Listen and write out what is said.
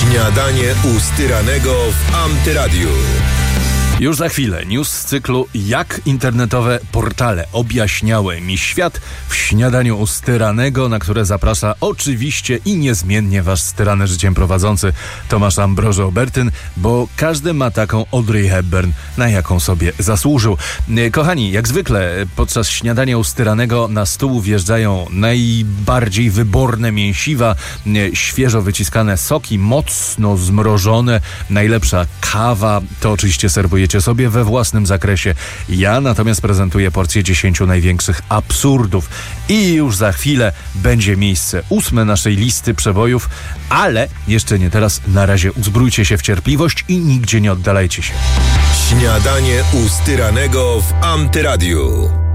Śniadanie u Styranego w Antyradiu. Już za chwilę news z cyklu Jak internetowe portale objaśniały mi świat w Śniadaniu u Styranego, na które zaprasza oczywiście i niezmiennie wasz styrane życiem prowadzący Tomasz Ambroży-Obertyn, bo każdy ma taką Audrey Hepburn, na jaką sobie zasłużył. Kochani, jak zwykle podczas Śniadania u Styranego na stół wjeżdżają najbardziej wyborne mięsiwa, świeżo wyciskane soki, mocno zmrożone, najlepsza kawa, to oczywiście serwujecie sobie we własnym zakresie. Ja natomiast prezentuję porcję 10 największych absurdów. I już za chwilę będzie miejsce 8 naszej listy przebojów, ale jeszcze nie teraz. Na razie uzbrójcie się w cierpliwość i nigdzie nie oddalajcie się. Śniadanie u Styranego w Antyradiu.